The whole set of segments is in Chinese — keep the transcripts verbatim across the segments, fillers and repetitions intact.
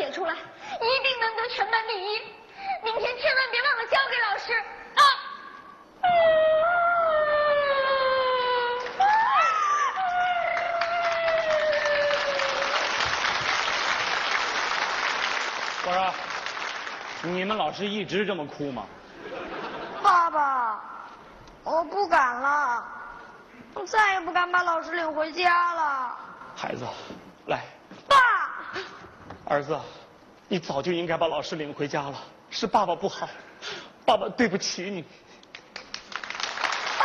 写出来，一定能得全班第一。明天千万别忘了交给老师啊！ 我说，你们老师一直这么哭吗？ 爸爸，我不敢了，我再也不敢把老师领回家了。 孩子，来。 爸， 儿子，你早就应该把老师领回家了，是爸爸不好，爸爸对不起你。 爸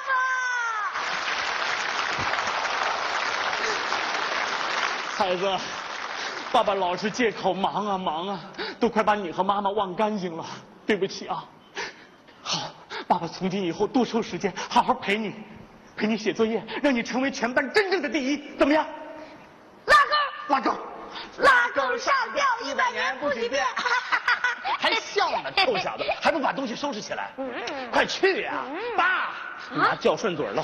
爸，孩子，爸爸老是借口忙啊忙啊，都快把你和妈妈忘干净了，对不起啊。好，爸爸从今以后多抽时间，好好陪你，陪你写作业，让你成为全班真正的第一，怎么样？ 拉钩， 拉钩。 拉钩上吊一百年不许变！ 还笑呢，臭小子，还不把东西收拾起来？快去呀！爸，妈叫顺嘴了。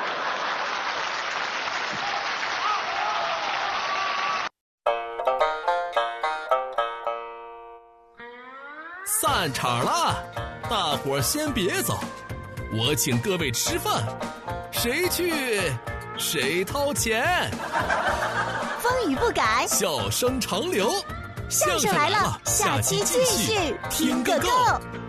散场了，大伙儿先别走，我请各位吃饭，谁去谁掏钱。 风雨不改， 笑声长流。 相声来了，下期继续听个够。